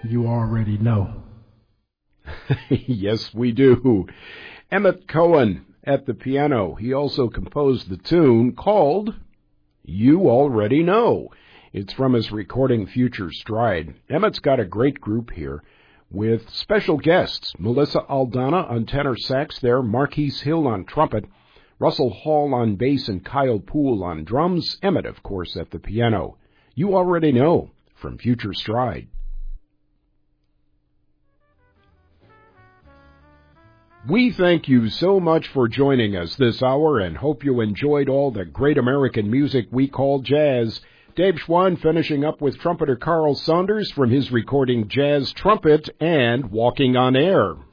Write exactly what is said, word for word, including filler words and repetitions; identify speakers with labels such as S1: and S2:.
S1: You already know.
S2: Yes, we do. Emmett Cohen at the piano. He also composed the tune called You Already Know. It's from his recording Future Stride. Emmett's got a great group here with special guests. Melissa Aldana on tenor sax there, Marquise Hill on trumpet, Russell Hall on bass, and Kyle Poole on drums. Emmett, of course, at the piano. You Already Know from Future Stride. We thank you so much for joining us this hour and hope you enjoyed all the great American music we call jazz. Dave Schwann finishing up with trumpeter Carl Saunders from his recording Jazz Trumpet and Walking on Air.